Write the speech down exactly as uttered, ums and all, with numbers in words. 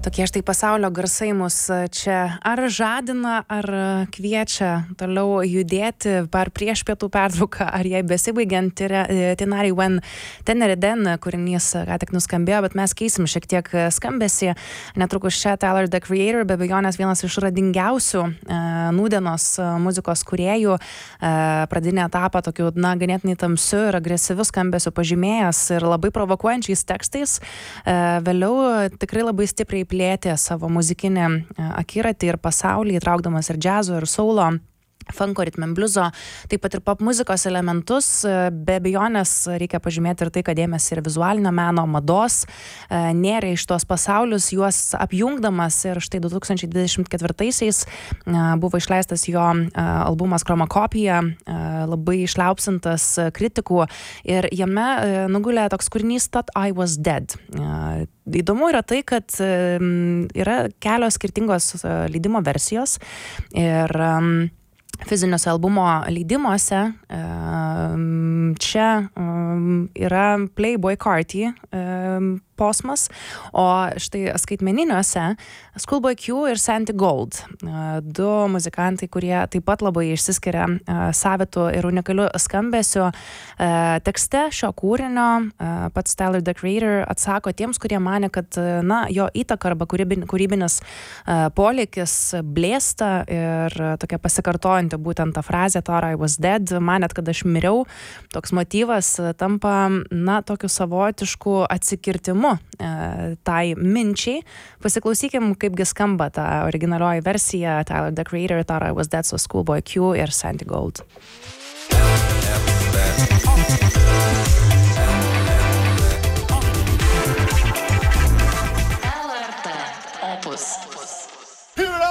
Tokie štai pasaulio garsai mus čia ar žadina, ar kviečia toliau judėti par prieš pietų pertrauką, ar jai besibaigiant. Tinari When Tenere Den kūrinys ką tik nuskambėjo, bet mes keisim šiek tiek skambesį. Netrukus čia Tyler, the Creator, be abejonės vienas iš radingiausių e, nūdienos muzikos kūrėjų, e, pradinį etapą tokiu, na, ganėtinai tamsiu ir agresyviu skambesiu pažymėjęs ir labai provokuojančiais tekstais. E, vėliau tikrai labai stipriai plėtė savo muzikinį akiratį ir pasaulį, įtraukdamas ir džiazo, ir soulo, funko, ritmen bliuzo, taip pat ir pop muzikos elementus. Be abejonės reikia pažymėti ir tai, kad dėmesį ir vizualinio meno, mados nėra iš tos pasaulius, juos apjungdamas. Ir štai du tūkstančiai dvidešimt ketvirtaisiais buvo išleistas jo albumas Chromacopia, labai išliaupsintas kritikų, ir jame nugulė toks kūrinys Thought I Was Dead. Įdomu yra tai, kad yra kelios skirtingos leidimo versijos ir fiziniuose albumo leidimuose čia yra Playboy Carti posmas, o štai skaitmeniniuose Schoolboy Q ir Santi Gold. Du muzikantai, kurie taip pat labai išsiskiria savitu ir unikaliu skambesiu. Tekste šio kūrinio pats Tyler, the Creator atsako tiems, kurie mane, kad na, jo įtaka arba kūrybinis polėkis blėsta, ir tokia pasikartojanti būtent ta frazė Thought I Was Dead, manėt, kad aš miriau. Toks motyvas tampa, na, tokiu savotišku atsikirtimu tai minčiai. Pasiklausykim, kaipgi skamba ta originalioji versija Tyler, the Creator, Thought I Was Dead su Schoolboy Q ir Santi Gold. L R T Opus.